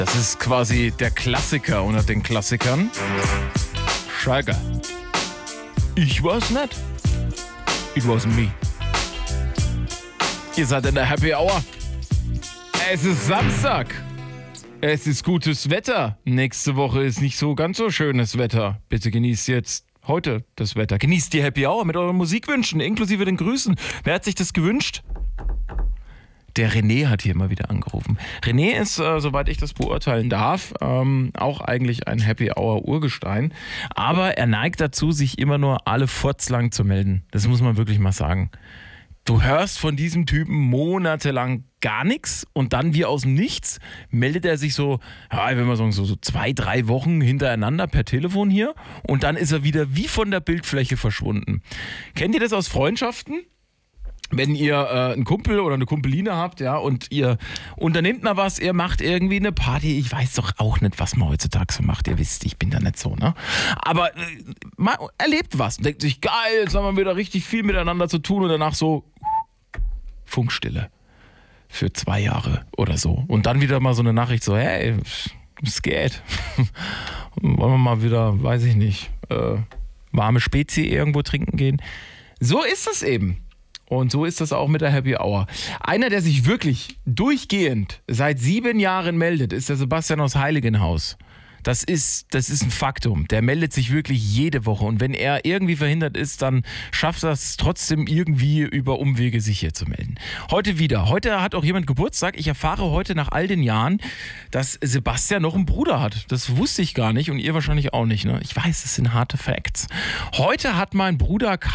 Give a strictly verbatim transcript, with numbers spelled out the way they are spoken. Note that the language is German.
Das ist quasi der Klassiker unter den Klassikern. Schalke. Ich war's nicht. It wasn't me. Ihr seid in der Happy Hour. Es ist Samstag. Es ist gutes Wetter. Nächste Woche ist nicht so ganz so schönes Wetter. Bitte genießt jetzt heute das Wetter. Genießt die Happy Hour mit euren Musikwünschen, inklusive den Grüßen. Wer hat sich das gewünscht? Der René hat hier mal wieder angerufen. René ist, äh, soweit ich das beurteilen darf, ähm, auch eigentlich ein Happy Hour Urgestein. Aber er neigt dazu, sich immer nur alle furzlang zu melden. Das muss man wirklich mal sagen. Du hörst von diesem Typen monatelang gar nichts und dann wie aus dem Nichts meldet er sich so, ja, ich will mal sagen, so, so zwei, drei Wochen hintereinander per Telefon hier und dann ist er wieder wie von der Bildfläche verschwunden. Kennt ihr das aus Freundschaften? Wenn ihr äh, einen Kumpel oder eine Kumpeline habt, ja, und ihr unternehmt mal was, ihr macht irgendwie eine Party, ich weiß doch auch nicht, was man heutzutage so macht, ihr wisst, ich bin da nicht so, ne? Aber äh, man erlebt was, denkt sich, geil, jetzt haben wir wieder richtig viel miteinander zu tun und danach so Funkstille für zwei Jahre oder so. Und dann wieder mal so eine Nachricht so, hey, es geht. Wollen wir mal wieder, weiß ich nicht, äh, warme Spezi irgendwo trinken gehen? So ist es eben. Und so ist das auch mit der Happy Hour. Einer, der sich wirklich durchgehend seit sieben Jahren meldet, ist der Sebastian aus Heiligenhaus. Das ist, das ist ein Faktum. Der meldet sich wirklich jede Woche. Und wenn er irgendwie verhindert ist, dann schafft er es trotzdem irgendwie über Umwege, sich hier zu melden. Heute wieder. Heute hat auch jemand Geburtstag. Ich erfahre heute nach all den Jahren, dass Sebastian noch einen Bruder hat. Das wusste ich gar nicht und ihr wahrscheinlich auch nicht. Ne? Ich weiß, das sind harte Facts. Heute hat mein Bruder